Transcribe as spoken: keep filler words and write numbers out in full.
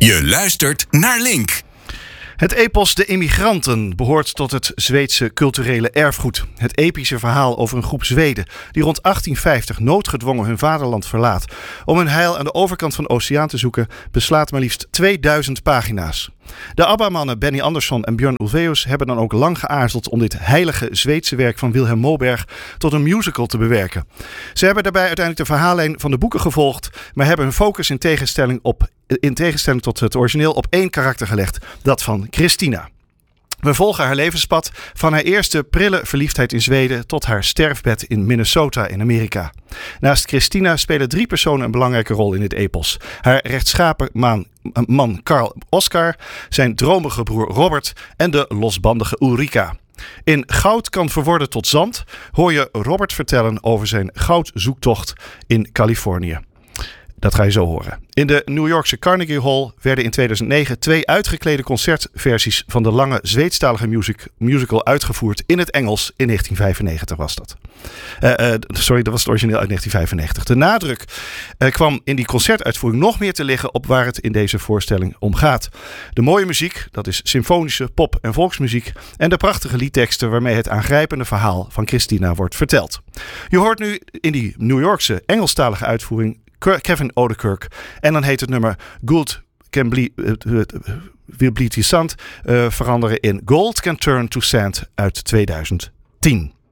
Je luistert naar Link. Het epos De Immigranten behoort tot het Zweedse culturele erfgoed. Het epische verhaal over een groep Zweden die rond achttien vijftig noodgedwongen hun vaderland verlaat om hun heil aan de overkant van de oceaan te zoeken, beslaat maar liefst tweeduizend pagina's. De ABBA-mannen Benny Andersson en Björn Ulvaeus hebben dan ook lang geaarzeld om dit heilige Zweedse werk van Vilhelm Moberg tot een musical te bewerken. Ze hebben daarbij uiteindelijk de verhaallijn van de boeken gevolgd, maar hebben hun focus in tegenstelling, op, in tegenstelling tot het origineel op één karakter gelegd, dat van Christina. We volgen haar levenspad van haar eerste prille verliefdheid in Zweden tot haar sterfbed in Minnesota in Amerika. Naast Christina spelen drie personen een belangrijke rol in dit epos. Haar rechtschapen man, man Karl Oskar, zijn dromige broer Robert en de losbandige Ulrika. In Goud kan verworden tot zand hoor je Robert vertellen over zijn goudzoektocht in Californië. Dat ga je zo horen. In de New Yorkse Carnegie Hall werden in tweeduizend negen twee uitgeklede concertversies van de lange Zweedstalige music, musical uitgevoerd in het Engels. In negentien vijfennegentig was dat. Uh, uh, sorry, dat was het origineel uit negentien vijfennegentig. De nadruk uh, kwam in die concertuitvoering nog meer te liggen op waar het in deze voorstelling om gaat. De mooie muziek, dat is symfonische pop- en volksmuziek, en de prachtige liedteksten waarmee het aangrijpende verhaal van Christina wordt verteld. Je hoort nu in die New Yorkse Engelstalige uitvoering Kevin Odenkirk. En dan heet het nummer Gold Can Ble- uh, Will Bleed to Sand uh, veranderen in Gold Can Turn to Sand uit tweeduizend tien.